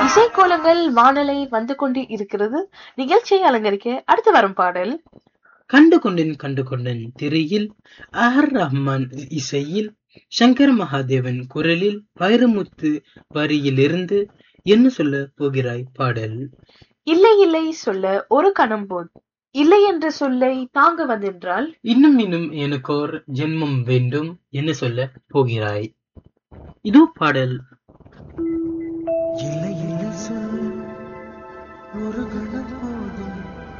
இசைக்கோலங்கள் வானலை வந்து கொண்டு இருக்கிறது. நிகழ்ச்சியை அலங்கரிக்க அடுத்து வரும் பாடல் கண்டு கொண்டேன் திரையில் ஆர் ரஹ்மான் இசையில் சங்கர் மகாதேவன் குரலில் வைரமுத்து வரியிலிருந்து என்ன சொல்ல போகிறாய் பாடல். இல்லை இல்லை சொல்ல ஒரு கணம் போதும், இல்லை என்ற சொல்லை தாங்க வந்தென்றால் இன்னும் எனக்கோர் ஜென்மம் வேண்டும் என்ன சொல்ல போகிறாய். இதோ பாடல். இல்லை